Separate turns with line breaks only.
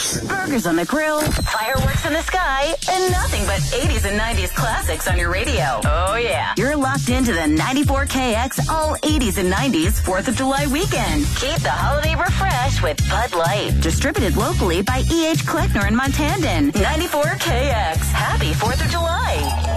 burgers on the grill, fireworks in the sky, and nothing but 80s and 90s classics on your radio. Oh, yeah. You're locked into the 94KX All 80s and 90s 4th of July weekend. Keep the holiday refreshed with Bud Light. Distributed locally by E.H. Kleckner and Montandon. 94KX. Happy 4th of July.